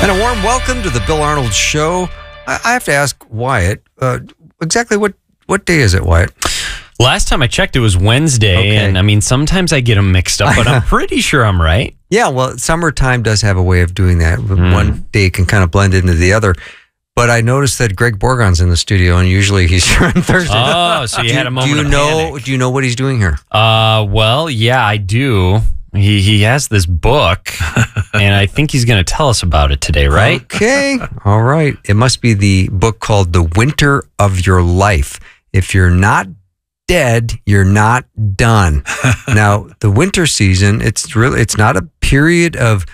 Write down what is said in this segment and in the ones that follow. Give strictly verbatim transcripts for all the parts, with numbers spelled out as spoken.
And a warm welcome to the Bill Arnold Show. I I have to ask Wyatt, uh, exactly what, what day is it, Wyatt? Last time I checked, it was Wednesday, Okay. and I mean, sometimes I get them mixed up, but I'm pretty sure I'm right. Yeah, well, summertime does have a way of doing that. Mm. One day can kind of blend into the other. But I noticed that Greg Borgon's in the studio, and usually he's here on Thursday. Oh, so you do, had a moment do you of know? panic. Do you know what he's doing here? Uh, well, yeah, I do. He he has this book, and I think he's going to tell us about it today, right? Okay. All right. It must be the book called The Winter of Your Life. If you're not dead, you're not done. Now, the winter season, it's really it's not a period of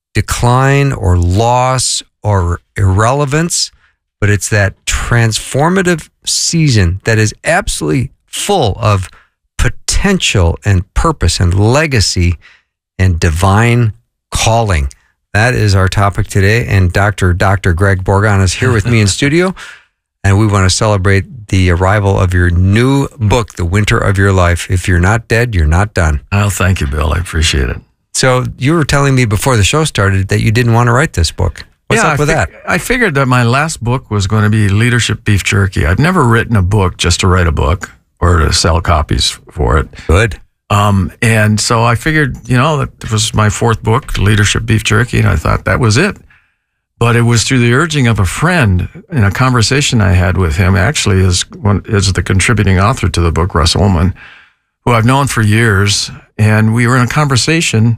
decline or loss or irrelevance, but it's that transformative season that is absolutely full of potential and purpose and legacy and divine calling. That is our topic today. And Doctor Doctor Greg Borgon is here with me in studio. And we want to celebrate the arrival of your new book, The Winter of Your Life. If you're not dead, you're not done. Oh, thank you, Bill. I appreciate it. So you were telling me before the show started that you didn't want to write this book. What's yeah, up with I that? fig- I figured that my last book was going to be Leadership Beef Jerky. I've never written a book just to write a book or to sell copies for it. Good. Um, and so I figured, you know, that was my fourth book, Leadership Beef Jerky, and I thought that was it. But it was through the urging of a friend in a conversation I had with him, actually is one is the contributing author to the book, Russ Ullman, who I've known for years. And we were in a conversation,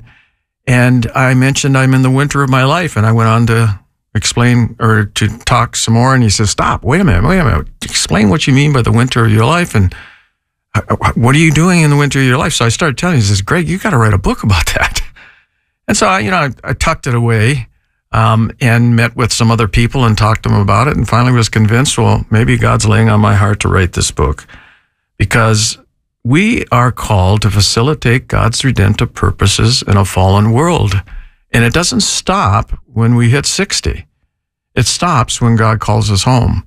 and I mentioned I'm in the winter of my life, and I went on to explain or to talk some more. And he says, "Stop! Wait a minute! Wait a minute! Explain what you mean by the winter of your life, and what are you doing in the winter of your life?" So I started telling him. He says, "Greg, you got to write a book about that." And so I, you know, I, I tucked it away. Um, and met with some other people and talked to them about it, and finally was convinced, well, maybe God's laying on my heart to write this book, because we are called to facilitate God's redemptive purposes in a fallen world. And it doesn't stop when we hit sixty. It stops when God calls us home.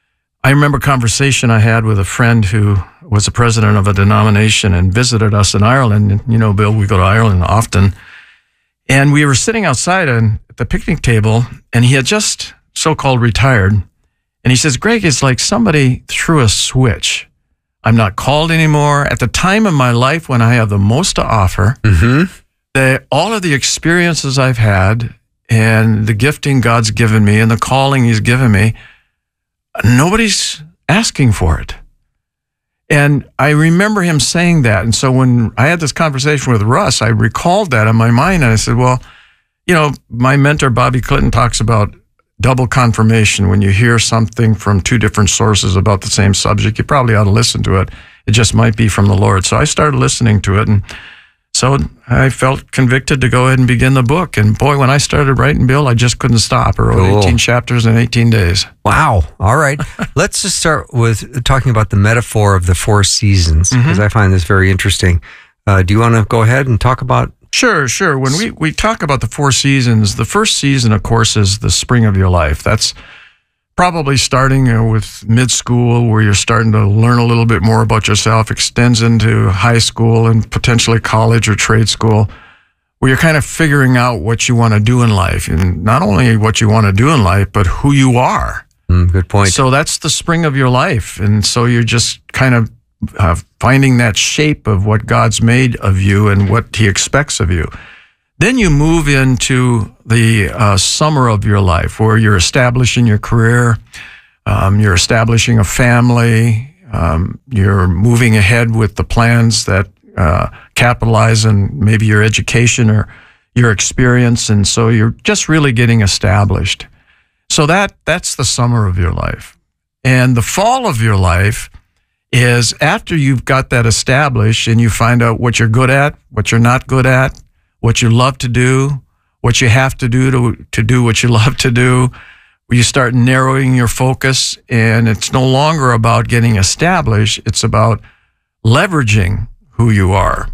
I remember a conversation I had with a friend who was the president of a denomination and visited us in Ireland. And, you know, Bill, we go to Ireland often. And we were sitting outside on the picnic table, and he had just so-called retired. And he says, "Greg, it's like somebody threw a switch. I'm not called anymore. At the time of my life when I have the most to offer, Mm-hmm. the, all of the experiences I've had and the gifting God's given me and the calling he's given me, nobody's asking for it." And I remember him saying that. And so when I had this conversation with Russ, I recalled that in my mind. And I said, well, you know, my mentor, Bobby Clinton, talks about double confirmation. When you hear something from two different sources about the same subject, you probably ought to listen to it. It just might be from the Lord. So I started listening to it. And so I felt convicted to go ahead and begin the book. And boy, when I started writing, Bill, I just couldn't stop. I wrote Cool. eighteen chapters in eighteen days. Wow. All right. Let's just start with talking about the metaphor of the four seasons, because I find this very interesting. Uh, do you want to go ahead and talk about? Sure, sure. When we, we talk about the four seasons, the first season, of course, is the spring of your life. That's probably starting uh, with mid-school, where you're starting to learn a little bit more about yourself, extends into high school and potentially college or trade school, where you're kind of figuring out what you want to do in life. And not only what you want to do in life, but who you are. Mm, good point. So that's the spring of your life. And so you're just kind of uh, finding that shape of what God's made of you and what he expects of you. Then you move into the uh, summer of your life, where you're establishing your career, um, you're establishing a family, um, you're moving ahead with the plans that uh, capitalize on maybe your education or your experience, and so you're just really getting established. So that that's the summer of your life. And the fall of your life is after you've got that established and you find out what you're good at, what you're not good at, what you love to do, what you have to do to, to do what you love to do, where you start narrowing your focus, and it's no longer about getting established, it's about leveraging who you are.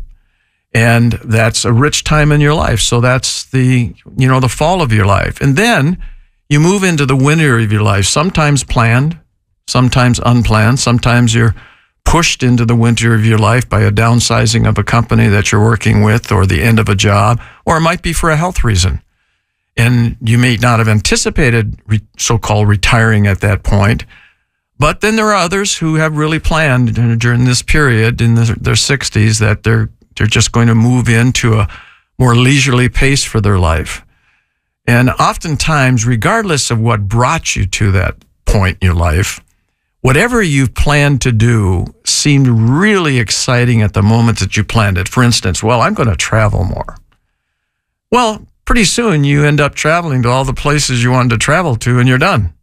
And that's a rich time in your life. So that's the, you know, the fall of your life. And then you move into the winter of your life, sometimes planned, sometimes unplanned, sometimes you're pushed into the winter of your life by a downsizing of a company that you're working with, or the end of a job, or it might be for a health reason. And you may not have anticipated re- so-called retiring at that point. But then there are others who have really planned during this period in the, their sixties that they're they're just going to move into a more leisurely pace for their life. And oftentimes, regardless of what brought you to that point in your life, whatever you've planned to do seemed really exciting at the moment that you planned it. For instance, well, I'm going to travel more. Well, pretty soon you end up traveling to all the places you wanted to travel to and you're done.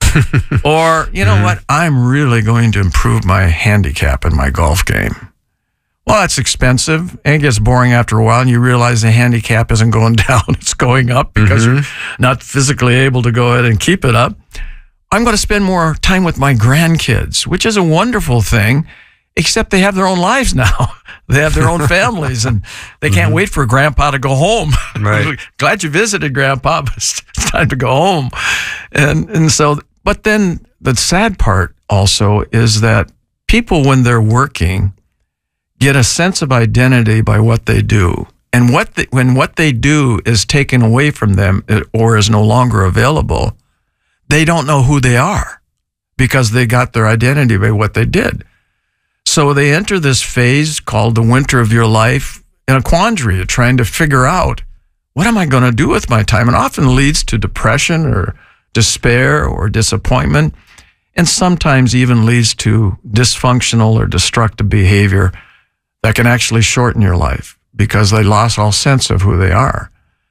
Or, you know mm-hmm. what? I'm really going to improve my handicap in my golf game. Well, that's expensive and it gets boring after a while, and you realize the handicap isn't going down, it's going up because mm-hmm. you're not physically able to go ahead and keep it up. I'm going to spend more time with my grandkids, which is a wonderful thing, except they have their own lives now. They have their own families, and they can't mm-hmm. wait for Grandpa to go home. Right. Glad you visited, Grandpa, but it's time to go home. And and so, but then the sad part also is that people, when they're working, get a sense of identity by what they do. And what they, when what they do is taken away from them or is no longer available, they don't know who they are because they got their identity by what they did. So they enter this phase called the winter of your life in a quandary of trying to figure out, what am I going to do with my time? And often leads to depression or despair or disappointment, and sometimes even leads to dysfunctional or destructive behavior that can actually shorten your life because they lost all sense of who they are.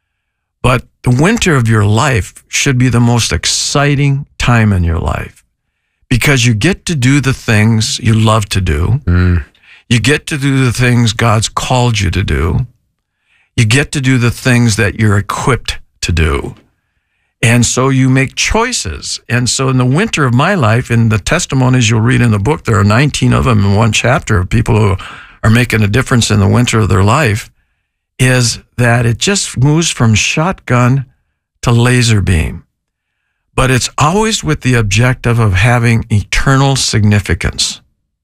But the winter of your life should be the most exciting time in your life because you get to do the things you love to do. Mm. You get to do the things God's called you to do. You get to do the things that you're equipped to do. And so you make choices. And so in the winter of my life, in the testimonies you'll read in the book, there are nineteen of them in one chapter of people who are making a difference in the winter of their life, is that it just moves from shotgun to laser beam. But it's always with the objective of having eternal significance,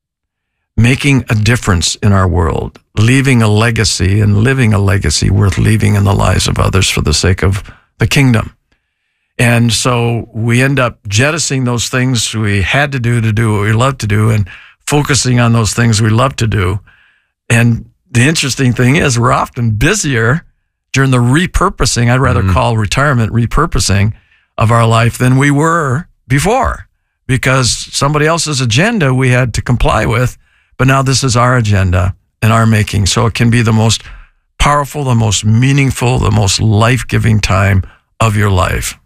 making a difference in our world, leaving a legacy and living a legacy worth leaving in the lives of others for the sake of the kingdom. And so we end up jettisoning those things we had to do to do what we love to do and focusing on those things we love to do. And the interesting thing is we're often busier during the repurposing, I'd rather mm-hmm. call retirement repurposing of our life than we were before, because somebody else's agenda we had to comply with, but now this is our agenda and our making. So it can be the most powerful, the most meaningful, the most life-giving time of your life.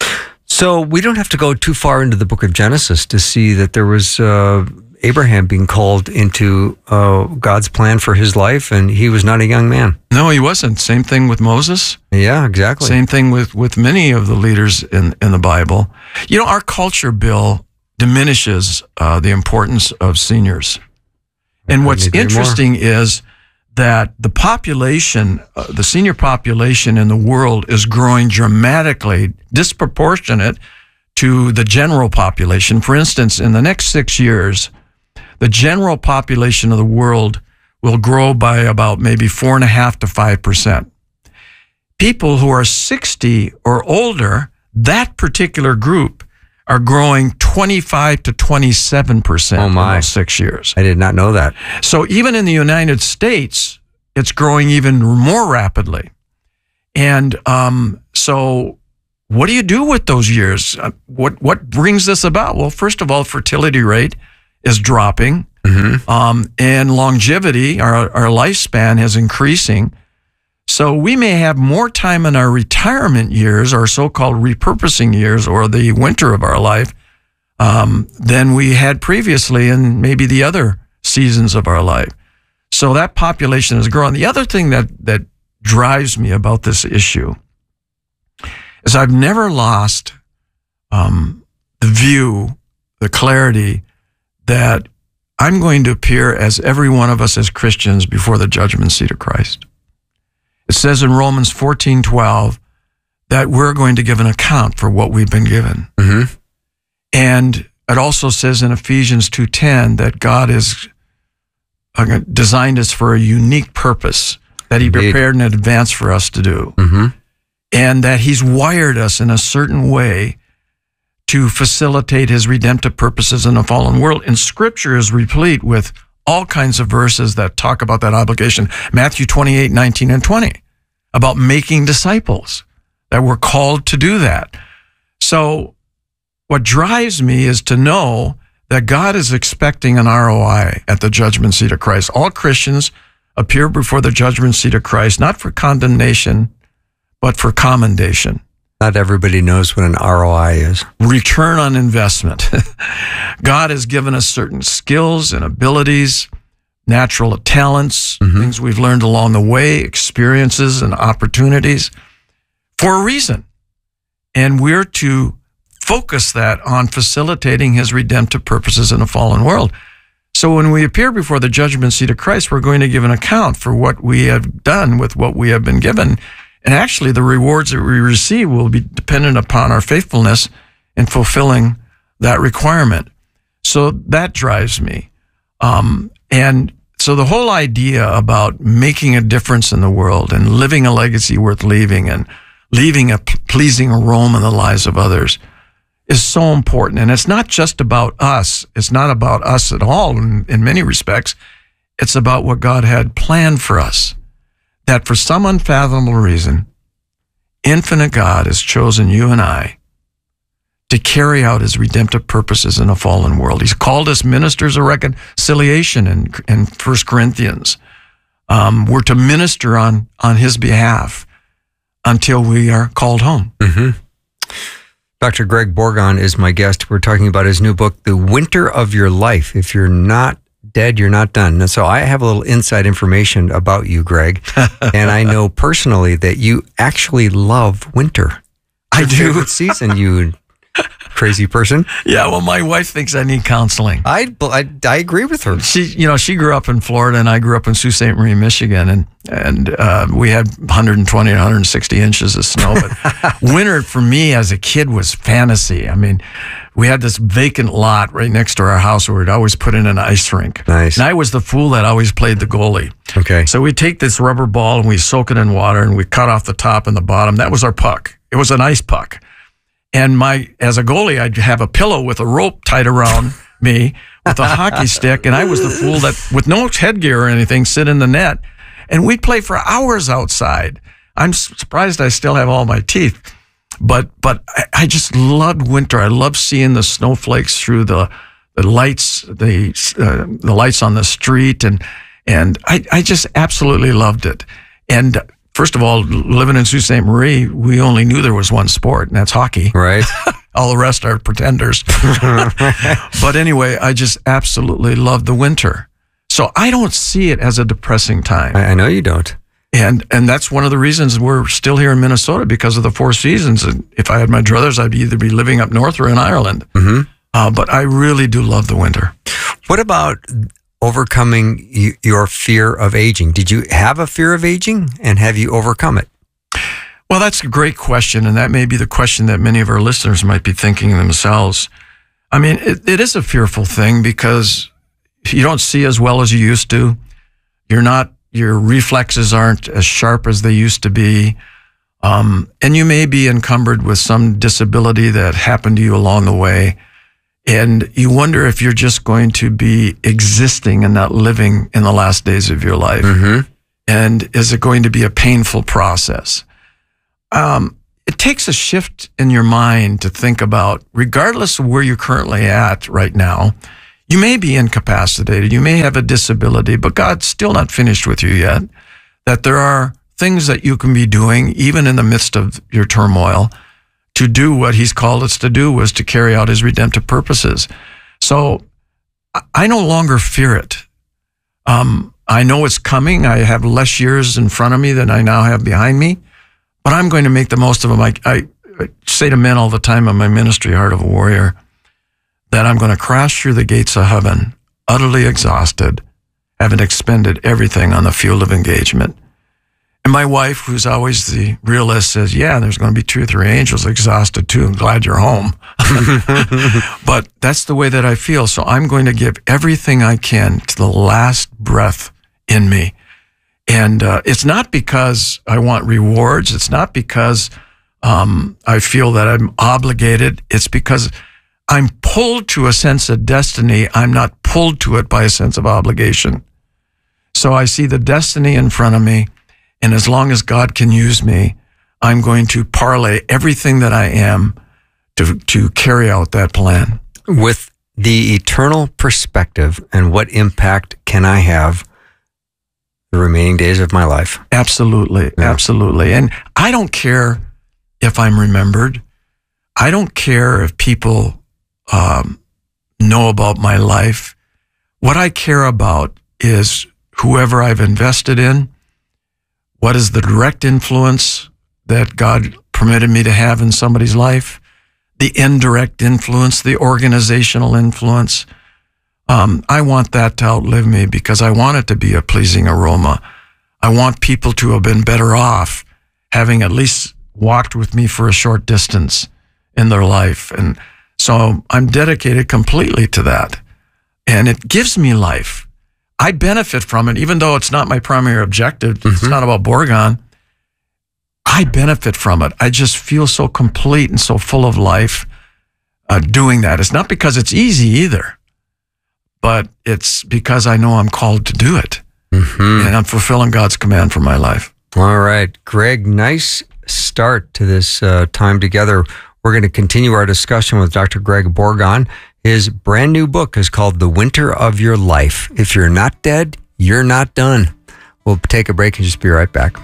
So we don't have to go too far into the book of Genesis to see that there was uh, Abraham being called into uh, God's plan for his life, and he was not a young man. No, he wasn't. Same thing with Moses. Yeah, exactly. Same thing with, with many of the leaders in, in the Bible. You know, our culture, Bill, diminishes uh, the importance of seniors. And what's interesting is that the population, uh, the senior population in the world is growing dramatically, disproportionate to the general population. For instance, in the next six years, the general population of the world will grow by about maybe four and a half to five percent. People who are sixty or older, that particular group, are growing twenty-five to twenty-seven percent oh my. in those six years. I did not know that. So even in the United States, it's growing even more rapidly. And um, so what do you do with those years? Uh, what what brings this about? Well, first of all, fertility rate is dropping, mm-hmm. um, and longevity, our, our lifespan is increasing. So we may have more time in our retirement years, our so-called repurposing years, or the winter of our life, um, than we had previously in maybe the other seasons of our life. So that population is growing. The other thing that, that drives me about this issue is I've never lost um, the view, the clarity that I'm going to appear as every one of us as Christians before the judgment seat of Christ. It says in Romans fourteen twelve that we're going to give an account for what we've been given. Mm-hmm. And it also says in Ephesians two ten that God has designed us for a unique purpose that he Indeed. prepared in advance for us to do. Mm-hmm. and that he's wired us in a certain way to facilitate his redemptive purposes in a fallen world. And Scripture is replete with all kinds of verses that talk about that obligation. Matthew twenty-eight, nineteen, and twenty, about making disciples, that we're called to do that. So what drives me is to know that God is expecting an R O I at the judgment seat of Christ. All Christians appear before the judgment seat of Christ, not for condemnation, but for commendation. Not everybody knows what an R O I is. Return on investment. God has given us certain skills and abilities, natural talents, mm-hmm. things we've learned along the way, experiences and opportunities for a reason. And we're to focus that on facilitating his redemptive purposes in a fallen world. So when we appear before the judgment seat of Christ, we're going to give an account for what we have done with what we have been given. And actually, the rewards that we receive will be dependent upon our faithfulness in fulfilling that requirement. So that drives me. Um, and so the whole idea about making a difference in the world and living a legacy worth leaving and leaving a pleasing aroma in the lives of others is so important. And it's not just about us. It's not about us at all in, in many respects. It's about what God had planned for us. That for some unfathomable reason, infinite God has chosen you and I to carry out his redemptive purposes in a fallen world. He's called us ministers of reconciliation in, in First Corinthians. Um, we're to minister on, on his behalf until we are called home. Mm-hmm. Doctor Greg Bourgond is my guest. We're talking about his new book, The Winter of Your Life. If you're not dead, you're not done. And so I have a little inside information about you, Greg. And I know personally that you actually love winter. I Your do. Favorite season, you crazy person. Yeah, well, my wife thinks I need counseling. I, I, I agree with her. She, you know, she grew up in Florida, and I grew up in Sault Ste. Marie, Michigan, and and uh, we had one hundred twenty, one hundred sixty inches of snow. But winter for me as a kid was fantasy. I mean, we had this vacant lot right next to our house where we'd always put in an ice rink. Nice. And I was the fool that always played the goalie. Okay. So we take this rubber ball and we soak it in water, and we cut off the top and the bottom. That was our puck. It was an ice puck. And my, as a goalie, I'd have a pillow with a rope tied around me with a hockey stick. And I was the fool that, with no headgear or anything, sit in the net. And we'd play for hours outside. I'm surprised I still have all my teeth. But but I, I just loved winter. I loved seeing the snowflakes through the the lights, the uh, the lights on the street. And and I, I just absolutely loved it. And first of all, living in Sault Ste. Marie, we only knew there was one sport, and that's hockey. Right. All the rest are pretenders. But anyway, I just absolutely love the winter. So I don't see it as a depressing time. I, I know you don't. And and that's one of the reasons we're still here in Minnesota, because of the four seasons. And if I had my druthers, I'd either be living up north or in Ireland. Mm-hmm. Uh, but I really do love the winter. What about overcoming y- your fear of aging? Did you have a fear of aging, and have you overcome it? Well, that's a great question, and that may be the question that many of our listeners might be thinking themselves. I mean, it, it is a fearful thing because you don't see as well as you used to. You're not, your reflexes aren't as sharp as they used to be. Um, and you may be encumbered with some disability that happened to you along the way. And you wonder if you're just going to be existing and not living in the last days of your life. Mm-hmm. And is it going to be a painful process? Um, it takes a shift in your mind to think about, regardless of where you're currently at right now, you may be incapacitated, you may have a disability, but God's still not finished with you yet. That there are things that you can be doing, even in the midst of your turmoil, to do what he's called us to do, was to carry out his redemptive purposes. So I no longer fear it. Um, I know it's coming. I have less years in front of me than I now have behind me, but I'm going to make the most of them. I, I, I say to men all the time in my ministry, Heart of a Warrior, that I'm going to crash through the gates of heaven, utterly exhausted, having expended everything on the field of engagement. And my wife, who's always the realist, says, yeah, there's going to be two or three angels exhausted too. I'm glad you're home. But that's the way that I feel. So I'm going to give everything I can to the last breath in me. And uh, it's not because I want rewards. It's not because um, I feel that I'm obligated. It's because I'm pulled to a sense of destiny. I'm not pulled to it by a sense of obligation. So I see the destiny in front of me, and as long as God can use me, I'm going to parlay everything that I am to to carry out that plan. With the eternal perspective, and what impact can I have the remaining days of my life? Absolutely, yeah. absolutely. And I don't care if I'm remembered. I don't care if people um, know about my life. What I care about is whoever I've invested in, what is the direct influence that God permitted me to have in somebody's life, the indirect influence, the organizational influence. Um, I want that to outlive me because I want it to be a pleasing aroma. I want people to have been better off having at least walked with me for a short distance in their life. And so I'm dedicated completely to that. And it gives me life. I benefit from it, even though it's not my primary objective. Mm-hmm. It's not about Borgon. I benefit from it. I just feel so complete and so full of life uh, doing that. It's not because it's easy either, but it's because I know I'm called to do it. Mm-hmm. And I'm fulfilling God's command for my life. All right, Greg, nice start to this uh, time together. We're going to continue our discussion with Doctor Greg Borgon. His brand new book is called The Winter of Your Life. If you're not dead, you're not done. We'll take a break and just be right back.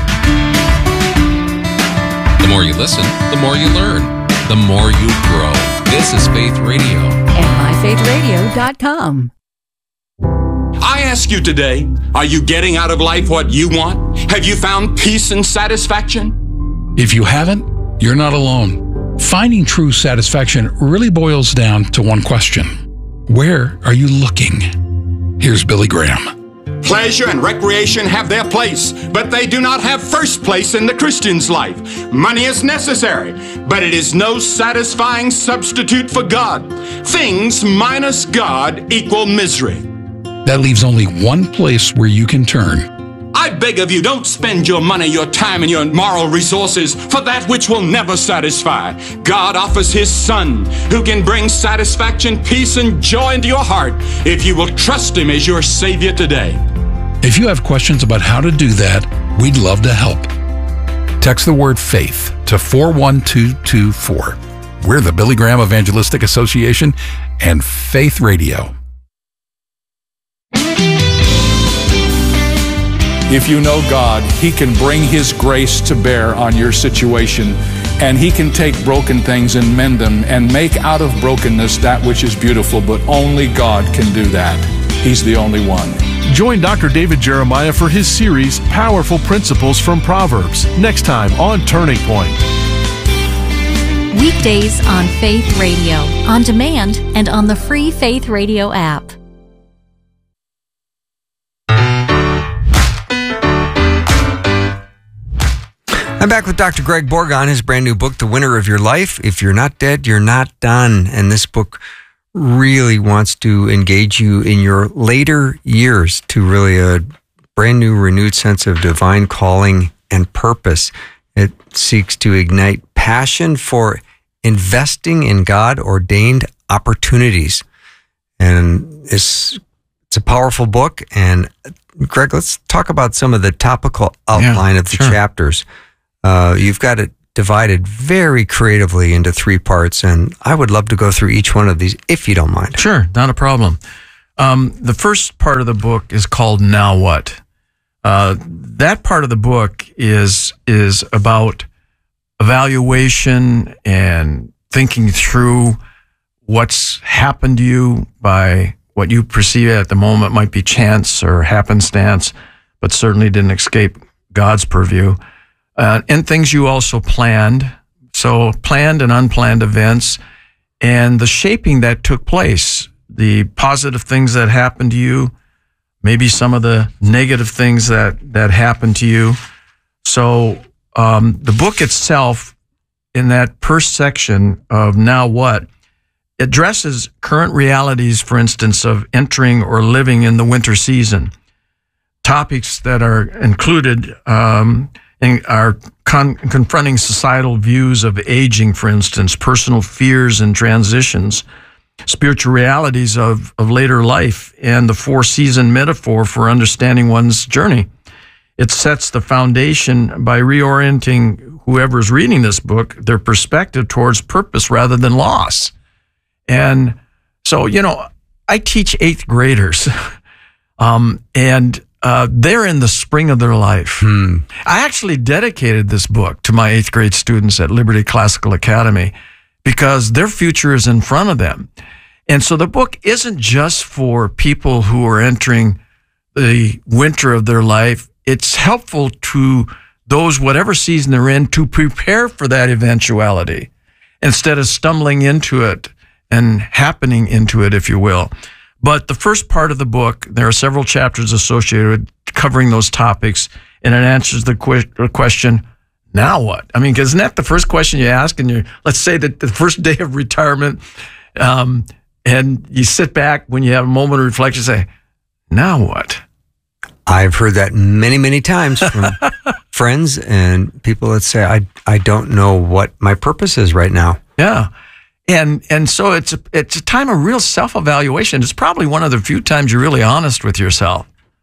The more you listen, the more you learn, the more you grow. This is Faith Radio. And my faith radio dot com. I ask you today, are you getting out of life what you want? Have you found peace and satisfaction? If you haven't, you're not alone. Finding true satisfaction really boils down to one question. Where are you looking? Here's Billy Graham. Pleasure and recreation have their place, but they do not have first place in the Christian's life. Money is necessary, but it is no satisfying substitute for God. Things minus God equal misery. That leaves only one place where you can turn. I beg of you, don't spend your money, your time, and your moral resources for that which will never satisfy. God offers His Son, who can bring satisfaction, peace, and joy into your heart if you will trust Him as your Savior today. If you have questions about how to do that, we'd love to help. Text the word FAITH to four one two two four. We're the Billy Graham Evangelistic Association and Faith Radio. If you know God, He can bring His grace to bear on your situation, and He can take broken things and mend them and make out of brokenness that which is beautiful, but only God can do that. He's the only one. Join Doctor David Jeremiah for his series, Powerful Principles from Proverbs, next time on Turning Point. Weekdays on Faith Radio, on demand, and on the free Faith Radio app. I'm back with Doctor Greg Borgon, his brand new book, The Winter of Your Life. If you're not dead, you're not done. And this book really wants to engage you in your later years to really a brand new, renewed sense of divine calling and purpose. It seeks to ignite passion for investing in God-ordained opportunities. And it's, it's a powerful book. And Greg, let's talk about some of the topical outline yeah, of the sure. chapters. Uh, you've got it divided very creatively into three parts, and I would love to go through each one of these if you don't mind. Sure, not a problem. Um, the first part of the book is called Now What? Uh, that part of the book is is about evaluation and thinking through what's happened to you by what you perceive at the moment might be chance or happenstance, but certainly didn't escape God's purview. Uh, and things you also planned, so planned and unplanned events, and the shaping that took place, the positive things that happened to you, maybe some of the negative things that, that happened to you. So um, the book itself, in that first section of Now What, addresses current realities, for instance, of entering or living in the winter season. topics that are included um, in, are con- confronting societal views of aging, for instance, personal fears and transitions, spiritual realities of, of later life, and the four-season metaphor for understanding one's journey. It sets the foundation by reorienting whoever's reading this book, their perspective towards purpose rather than loss. And so, you know, I teach eighth graders, um, and uh, they're in the spring of their life. Hmm. I actually dedicated this book to my eighth grade students at Liberty Classical Academy because their future is in front of them. And so the book isn't just for people who are entering the winter of their life. It's helpful to those, whatever season they're in, to prepare for that eventuality instead of stumbling into it and happening into it, if you will. But the first part of the book, there are several chapters associated with covering those topics, and it answers the, que- the question, now what? I mean, isn't that the first question you ask? And you, let's say that the first day of retirement, um, and you sit back when you have a moment of reflection, say, now what? I've heard that many, many times from friends and people that say, I, I don't know what my purpose is right now. Yeah. And and so it's a, it's a time of real self-evaluation. It's probably one of the few times you're really honest with yourself.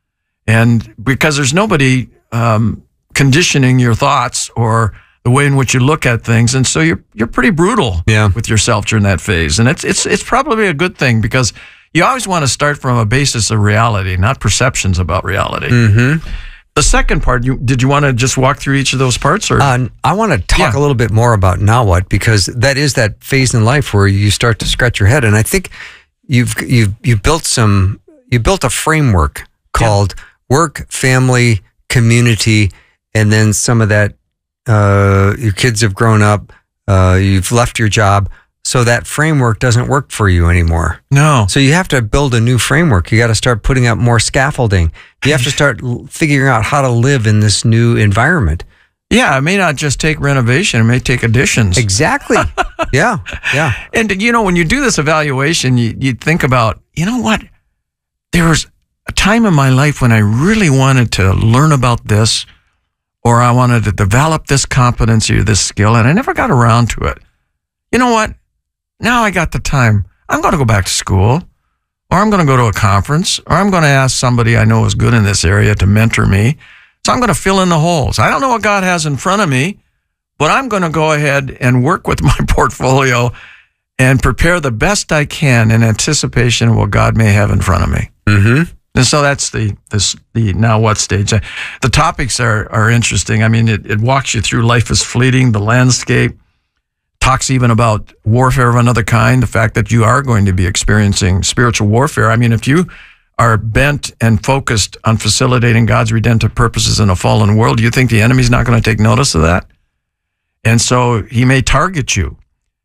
And because there's nobody um, conditioning your thoughts or the way in which you look at things. And so you're you're pretty brutal yeah. with yourself during that phase. And it's it's it's probably a good thing because you always want to start from a basis of reality, not perceptions about reality. Mm-hmm. The second part, you, did you want to just walk through each of those parts? Or uh, I want to talk yeah. a little bit more about now what, because that is that phase in life where you start to scratch your head. And I think you've you've you built some you built a framework called yeah. work, family, community, and then some of that. Uh, your kids have grown up. Uh, you've left your job. So that framework doesn't work for you anymore. No. So you have to build a new framework. You got to start putting up more scaffolding. You have to start figuring out how to live in this new environment. Yeah, it may not just take renovation. It may take additions. Exactly. yeah, yeah. And, you know, when you do this evaluation, you, you think about, you know what? There was a time in my life when I really wanted to learn about this, or I wanted to develop this competency or this skill, and I never got around to it. You know what? Now I got the time. I'm going to go back to school, or I'm going to go to a conference, or I'm going to ask somebody I know is good in this area to mentor me. So I'm going to fill in the holes. I don't know what God has in front of me, but I'm going to go ahead and work with my portfolio and prepare the best I can in anticipation of what God may have in front of me. Mm-hmm. And so that's the this the now what stage. The topics are are interesting. I mean, it, it walks you through life is fleeting, the landscape. Talks even about warfare of another kind, the fact that you are going to be experiencing spiritual warfare. I mean, if you are bent and focused on facilitating God's redemptive purposes in a fallen world, you think the enemy's not going to take notice of that? And so he may target you.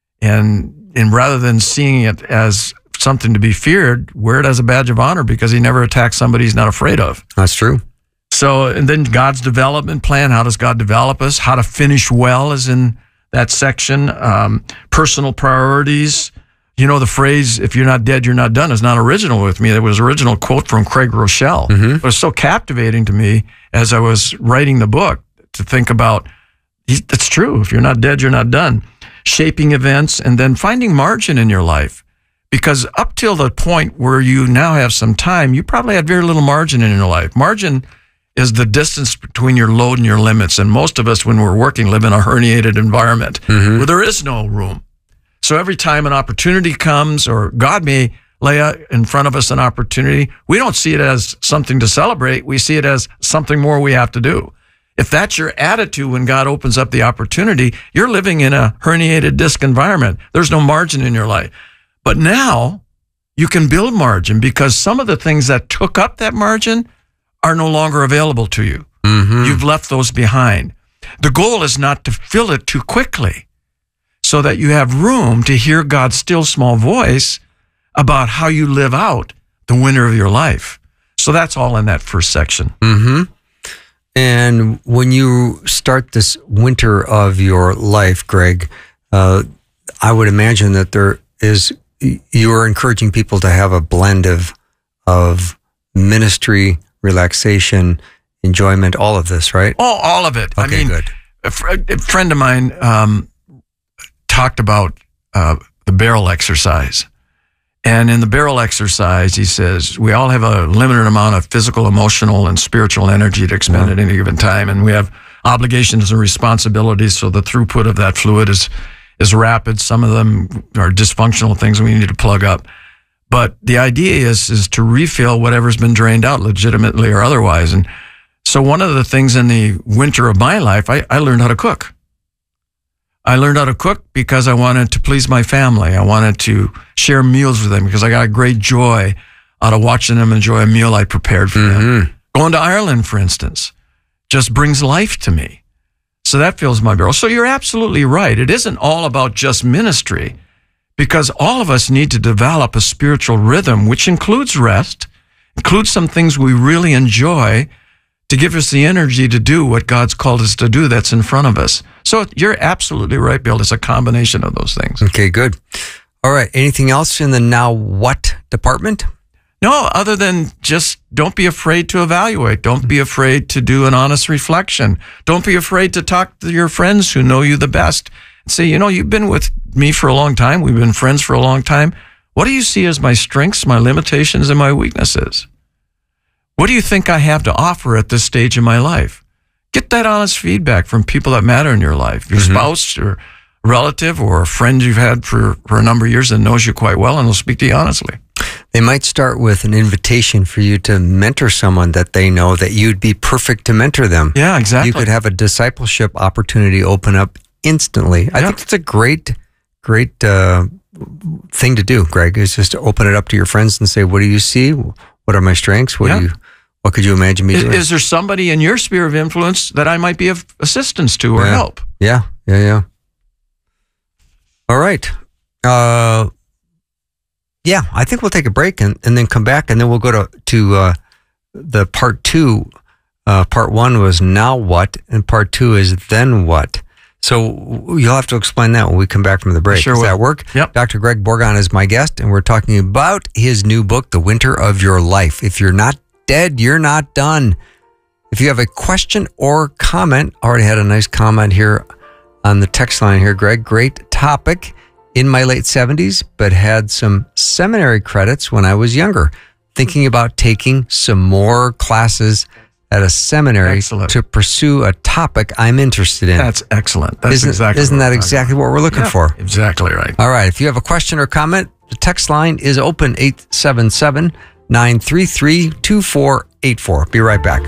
And, and rather than seeing it as something to be feared, wear it as a badge of honor because he never attacks somebody he's not afraid of. That's true. So, and then God's development plan, how does God develop us? How to finish well is in that section. Um, personal priorities. You know, the phrase, if you're not dead, you're not done, is not original with me. It was an original quote from Craig Rochelle. Mm-hmm. It was so captivating to me as I was writing the book to think about, it's true. If you're not dead, you're not done. Shaping events and then finding margin in your life. Because up till the point where you now have some time, you probably had very little margin in your life. Margin is the distance between your load and your limits. And most of us, when we're working, live in a herniated environment mm-hmm. where there is no room. So every time an opportunity comes, or God may lay out in front of us an opportunity, we don't see it as something to celebrate. We see it as something more we have to do. If that's your attitude when God opens up the opportunity, you're living in a herniated disc environment. There's no margin in your life. But now you can build margin because some of the things that took up that margin are no longer available to you. Mm-hmm. You've left those behind. The goal is not to fill it too quickly so that you have room to hear God's still small voice about how you live out the winter of your life. So that's all in that first section. Mm-hmm. And when you start this winter of your life, Greg, uh, I would imagine that there is, you are encouraging people to have a blend of, of ministry, relaxation, enjoyment, all of this, right? Oh, all of it. Okay, I mean, good. A, fr- a friend of mine um, talked about uh, the barrel exercise. And in the barrel exercise, he says, we all have a limited amount of physical, emotional, and spiritual energy to expend mm-hmm. at any given time. And we have obligations and responsibilities, so the throughput of that fluid is is rapid. Some of them are dysfunctional things we need to plug up. But the idea is is to refill whatever's been drained out, legitimately or otherwise. And so one of the things in the winter of my life, I, I learned how to cook. I learned how to cook because I wanted to please my family. I wanted to share meals with them because I got great joy out of watching them enjoy a meal I prepared for mm-hmm. them. Going to Ireland, for instance, just brings life to me. So that fills my barrel. So you're absolutely right. It isn't all about just ministry, because all of us need to develop a spiritual rhythm, which includes rest, includes some things we really enjoy to give us the energy to do what God's called us to do that's in front of us. So you're absolutely right, Bill. It's a combination of those things. Okay, good. All right. Anything else in the now what department? No, other than just don't be afraid to evaluate. Don't be afraid to do an honest reflection. Don't be afraid to talk to your friends who know you the best and say, you know, you've been with me for a long time. We've been friends for a long time. What do you see as my strengths, my limitations, and my weaknesses? What do you think I have to offer at this stage in my life? Get that honest feedback from people that matter in your life, your mm-hmm. spouse or relative or a friend you've had for, for a number of years that knows you quite well and will speak to you honestly. They might start with an invitation for you to mentor someone that they know that you'd be perfect to mentor them. Yeah, exactly. You could have a discipleship opportunity open up instantly. I yeah. think it's a great, great uh, thing to do, Greg, is just to open it up to your friends and say, what do you see? What are my strengths? What yeah. do you, what could you imagine me is, doing? Is there somebody in your sphere of influence that I might be of assistance to or yeah. help? Yeah, yeah, yeah. All right. Uh, yeah, I think we'll take a break and, and then come back, and then we'll go to, to uh, the part two. Uh, part one was now what, and part two is then what. So you'll have to explain that when we come back from the break. Sure Does will. that work? Yep. Doctor Greg Borgon is my guest, and we're talking about his new book, The Winter of Your Life. If you're not dead, you're not done. If you have a question or comment, already had a nice comment here on the text line here, Greg. Great topic. In my late seventies, but had some seminary credits when I was younger. Thinking about taking some more classes at a seminary excellent. to pursue a topic I'm interested in. That's excellent. That's isn't, exactly Isn't that exactly what we're looking yeah, for? Exactly right. All right. If you have a question or comment, the text line is open, eight seven seven, nine three three, two four eight four. Be right back.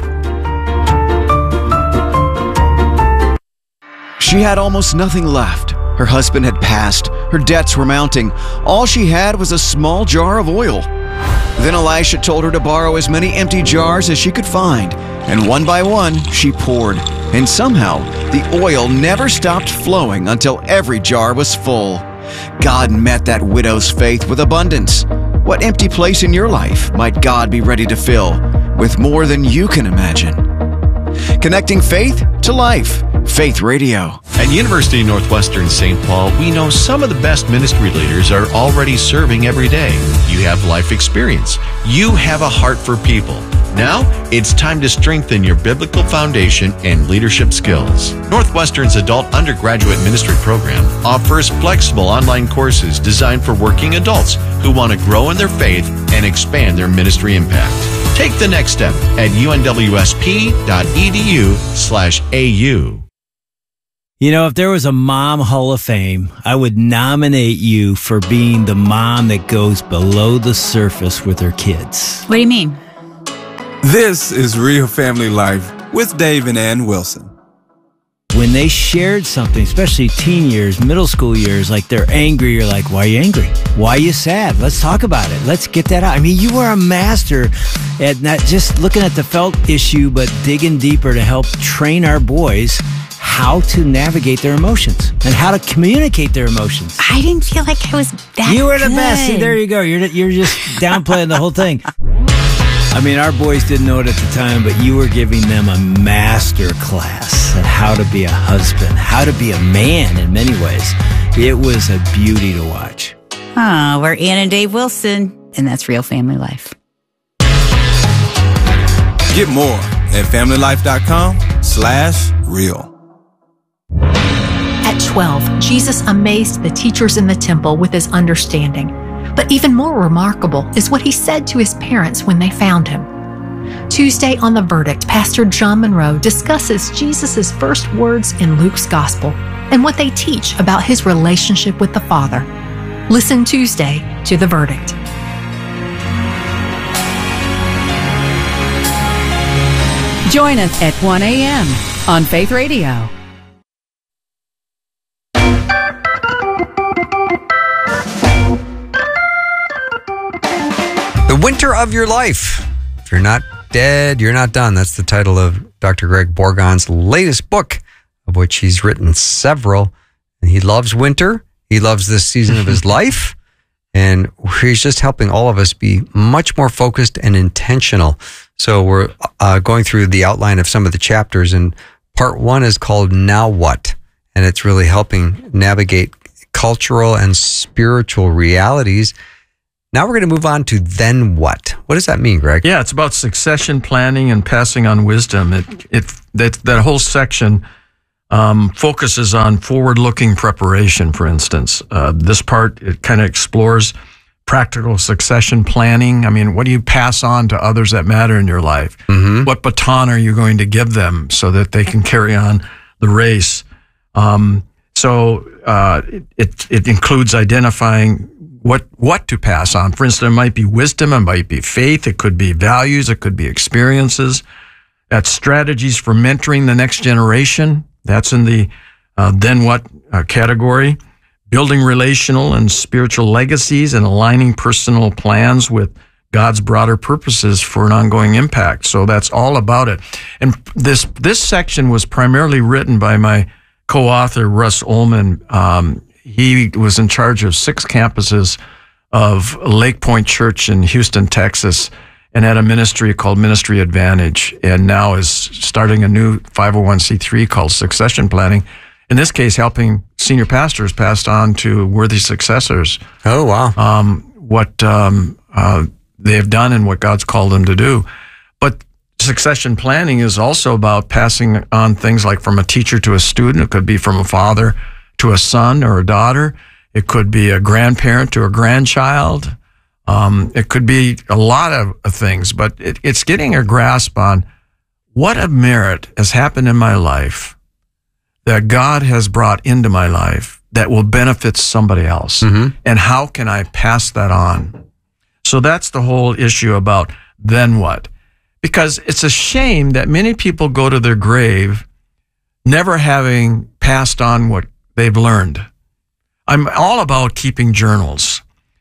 She had almost nothing left. Her husband had passed. Her debts were mounting. All she had was a small jar of oil. Then Elisha told her to borrow as many empty jars as she could find. And one by one, she poured. And somehow, the oil never stopped flowing until every jar was full. God met that widow's faith with abundance. What empty place in your life might God be ready to fill with more than you can imagine? Connecting faith to life. Faith Radio. At University of Northwestern Saint Paul, we know some of the best ministry leaders are already serving every day. You have life experience. You have a heart for people. Now, it's time to strengthen your biblical foundation and leadership skills. Northwestern's adult undergraduate ministry program offers flexible online courses designed for working adults who want to grow in their faith and expand their ministry impact. Take the next step at unwsp.edu slash AU. You know, if there was a Mom Hall of Fame, I would nominate you for being the mom that goes below the surface with her kids. What do you mean? This is Real Family Life with Dave and Ann Wilson. When they shared something, especially teen years, middle school years, like they're angry, you're like, why are you angry? Why are you sad? Let's talk about it. Let's get that out. I mean, you are a master at not just looking at the felt issue, but digging deeper to help train our boys how to navigate their emotions and how to communicate their emotions. I didn't feel like I was that You were the good. best. See, there you go. You're you're just downplaying the whole thing. I mean, our boys didn't know it at the time, but you were giving them a master class at how to be a husband, how to be a man in many ways. It was a beauty to watch. Oh, we're Ann and Dave Wilson, and that's Real Family Life. Get more at familylife.com slash real. At twelve, Jesus amazed the teachers in the temple with his understanding. But even more remarkable is what he said to his parents when they found him. Tuesday on The Verdict, Pastor John Monroe discusses Jesus' first words in Luke's Gospel and what they teach about his relationship with the Father. Listen Tuesday to The Verdict. Join us at one a.m. on Faith Radio. The Winter of Your Life. If you're not dead, you're not done. That's the title of Doctor Greg Borgon's latest book, of which he's written several. And he loves winter. He loves this season of his life. And he's just helping all of us be much more focused and intentional. So we're uh, going through the outline of some of the chapters. And part one is called Now What? And it's really helping navigate cultural and spiritual realities. Now we're going to move on to Then What? What does that mean, Greg? Yeah, it's about succession planning and passing on wisdom. It, it that, that whole section um, focuses on forward-looking preparation, for instance. Uh, this part, it kind of explores practical succession planning. I mean, what do you pass on to others that matter in your life? Mm-hmm. What baton are you going to give them so that they can carry on the race? Um, so uh, it, it includes identifying what what to pass on. For instance, it might be wisdom, it might be faith, it could be values, it could be experiences. That's strategies for mentoring the next generation. That's in the uh, Then What uh, category. Building relational and spiritual legacies and aligning personal plans with God's broader purposes for an ongoing impact. So that's all about it. And this this section was primarily written by my co-author, Russ Ullman. Um, he was in charge of six campuses of Lake Point Church in Houston, Texas, and had a ministry called Ministry Advantage, and now is starting a new five oh one c three called Succession Planning. In this case, helping senior pastors pass on to worthy successors. Oh, wow. Um, what um, uh, they have done and what God's called them to do. But succession planning is also about passing on things like from a teacher to a student. It could be from a father to a son or a daughter. It could be a grandparent to a grandchild. Um, it could be a lot of, of things, but it, it's getting a grasp on what a merit has happened in my life that God has brought into my life that will benefit somebody else. Mm-hmm. And how can I pass that on? So that's the whole issue about then what? Because it's a shame that many people go to their grave never having passed on what they've learned. I'm all about keeping journals.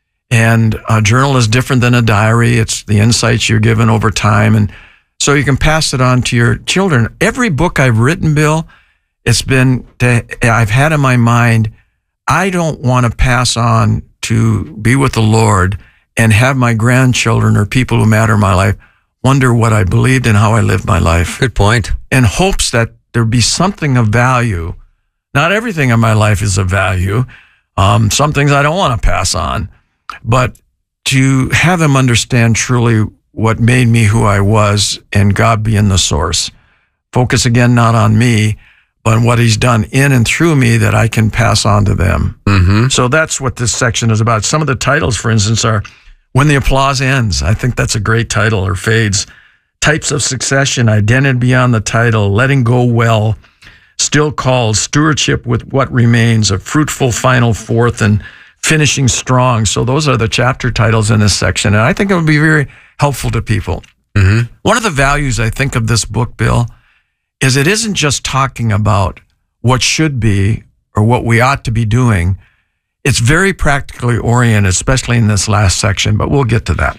And a journal is different than a diary. It's the insights you're given over time. And so you can pass it on to your children. Every book I've written, Bill, it's been, to, I've had in my mind, I don't want to pass on to be with the Lord and have my grandchildren or people who matter in my life wonder what I believed and how I lived my life. Good point. In hopes that there be something of value. Not everything in my life is of value. Um, some things I don't want to pass on. But to have them understand truly what made me who I was and God being the source. Focus again, not on me, but on what he's done in and through me that I can pass on to them. Mm-hmm. So that's what this section is about. Some of the titles, for instance, are When the Applause Ends. I think that's a great title, or fades. Types of Succession, Identity Beyond the Title, Letting Go Well, Still Called, Stewardship with What Remains, A Fruitful Final Fourth, and Finishing Strong. So those are the chapter titles in this section. And I think it would be very helpful to people. Mm-hmm. One of the values I think of this book, Bill, is it isn't just talking about what should be or what we ought to be doing. It's very practically oriented, especially in this last section, but we'll get to that.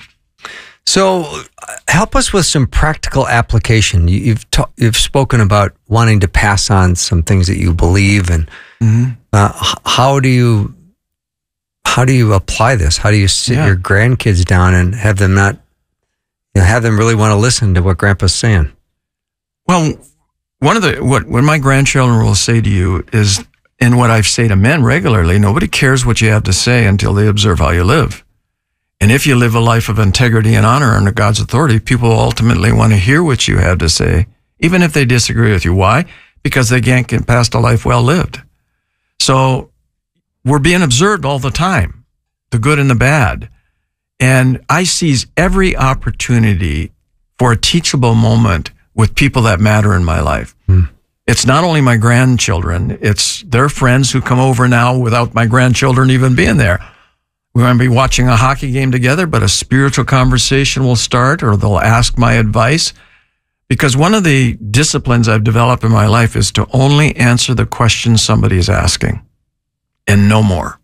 So help us with some practical application. You, you've ta- you've spoken about wanting to pass on some things that you believe, and mm-hmm. uh, h- how do you how do you apply this? How do you sit Yeah. your grandkids down and have them not you know, have them really want to listen to what Grandpa's saying? Well, one of the what what my grandchildren will say to you is, and what I say to men regularly, nobody cares what you have to say until they observe how you live. And if you live a life of integrity and honor under God's authority, people will ultimately want to hear what you have to say, even if they disagree with you. Why? Because they can't get past a life well lived. So we're being observed all the time, the good and the bad. And I seize every opportunity for a teachable moment with people that matter in my life. Hmm. It's not only my grandchildren, it's their friends who come over now without my grandchildren even being there. We're going to be watching a hockey game together, but a spiritual conversation will start, or they'll ask my advice. Because one of the disciplines I've developed in my life is to only answer the question somebody is asking, and no more.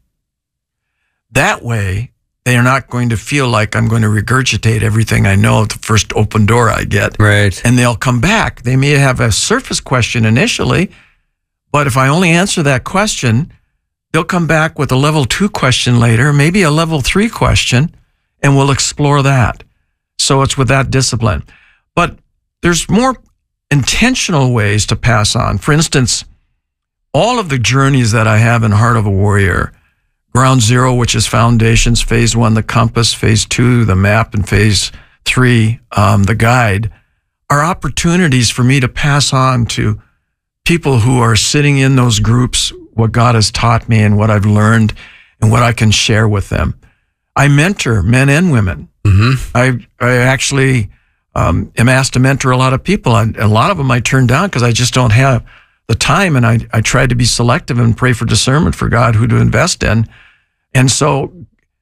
That way, they are not going to feel like I'm going to regurgitate everything I know at the first open door I get. Right. And they'll come back. They may have a surface question initially, but if I only answer that question, they'll come back with a level two question later, maybe a level three question, and we'll explore that. So it's with that discipline. But there's more intentional ways to pass on. For instance, all of the journeys that I have in Heart of a Warrior, Ground Zero, which is foundations, phase one, the compass, phase two, the map, and phase three, um, the guide, are opportunities for me to pass on to people who are sitting in those groups what God has taught me and what I've learned and what I can share with them. I mentor men and women. Mm-hmm. I I actually um, am asked to mentor a lot of people. I, a lot of them I turn down because I just don't have the time, and I, I try to be selective and pray for discernment for God who to invest in. And so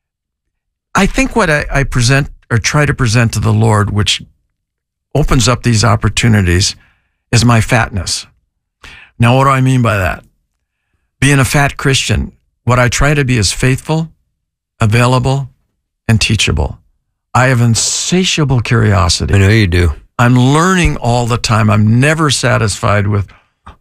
I think what I, I present or try to present to the Lord, which opens up these opportunities, is my fatness. Now, what do I mean by that? Being a fat Christian, what I try to be is faithful, available, and teachable. I have insatiable curiosity. I know you do. I'm learning all the time. I'm never satisfied with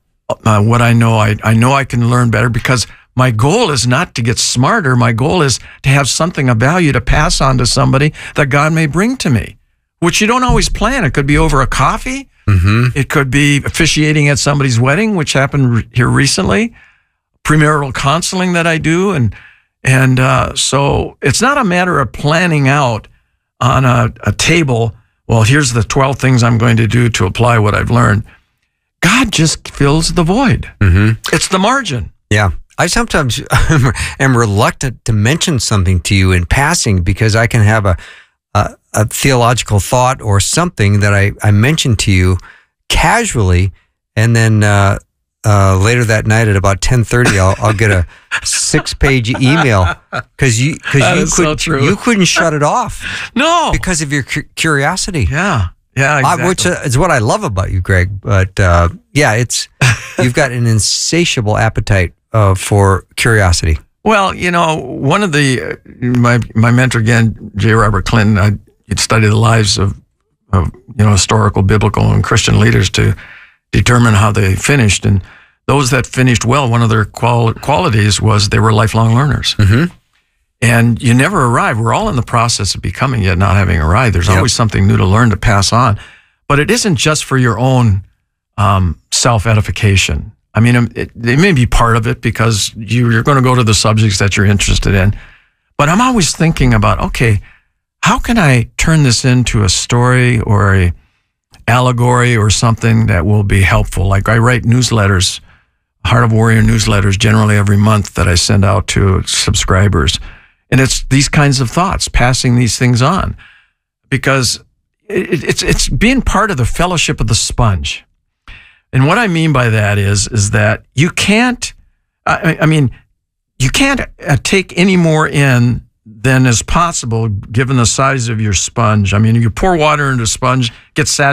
uh, what I know. I, I know I can learn better because my goal is not to get smarter. My goal is to have something of value to pass on to somebody that God may bring to me, which you don't always plan. It could be over a coffee. Mm-hmm. It could be officiating at somebody's wedding, which happened re- here recently. Premarital counseling that I do. And and uh, so it's not a matter of planning out on a, a table, well, here's the twelve things I'm going to do to apply what I've learned. God just fills the void. Mm-hmm. It's the margin. Yeah. I sometimes am reluctant to mention something to you in passing because I can have a, a, a theological thought or something that I, I mentioned to you casually, and then uh, uh, later that night at about ten thirty, I'll, I'll get a six-page email because you because you could so you couldn't shut it off. No, because of your cu- curiosity. Yeah, yeah, exactly. I, which is what I love about you, Greg. But uh, yeah, it's you've got an insatiable appetite uh, for curiosity. Well, you know, one of the uh, my my mentor again, J. Robert Clinton. I he'd study the lives of of you know historical, biblical, and Christian leaders to determine how they finished. And those that finished well, one of their qual- qualities was they were lifelong learners. Mm-hmm. And you never arrive. We're all in the process of becoming, yet not having arrived. There's yep. always something new to learn to pass on. But it isn't just for your own um, self-edification. I mean, it, it may be part of it because you, you're going to go to the subjects that you're interested in. But I'm always thinking about, okay, how can I turn this into a story or a allegory or something that will be helpful? Like I write newsletters, Heart of Warrior newsletters, generally every month that I send out to subscribers. And it's these kinds of thoughts, passing these things on, because it, it's it's being part of the fellowship of the sponge. And what I mean by that is, is that you can't, I, I mean, you can't take any more in than is possible given the size of your sponge. I mean, you pour water into a sponge, gets saturated.